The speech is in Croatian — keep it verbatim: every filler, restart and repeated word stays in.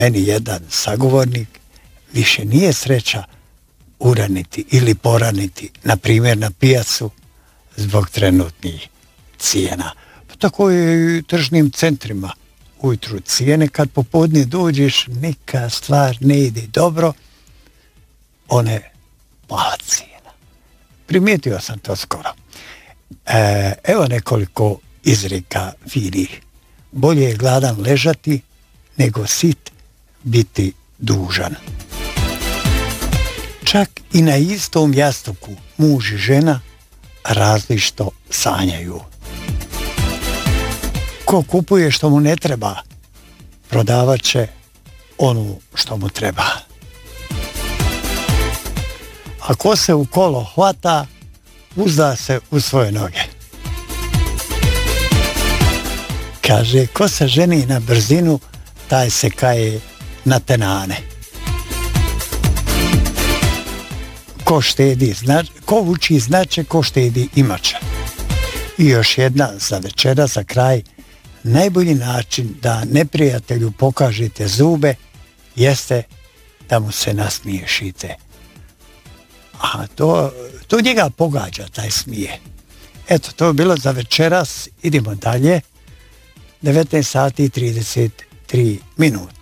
Meni jedan sagovornik više nije sreća uraniti ili poraniti, na primjer na pijacu, zbog trenutnih cijena. Pa tako je i u tržnim centrima. Ujutru cijene, kad popodne dođeš, neka stvar ne ide dobro, one pala cijena. Primijetio sam to skoro. E, evo nekoliko izreka finih. Bolje je gladan ležati, nego sit biti dužan. Čak i na istom jastuku muž i žena različito sanjaju. Ko kupuje što mu ne treba, prodavat će onu što mu treba. A ko se u kolo hvata, uzda se u svoje noge. Kaže, ko se ženi na brzinu, taj se kaje na tenane. Ko štedi, zna, ko uči znače, ko štedi imače. I još jedna za večera, za kraj. Najbolji način da neprijatelju pokažete zube jeste da mu se nasmiješite. A to, to njega pogađa, taj smije. Eto, to je bilo za večeras. Idemo dalje. devetnaest sati i trideset tri minute.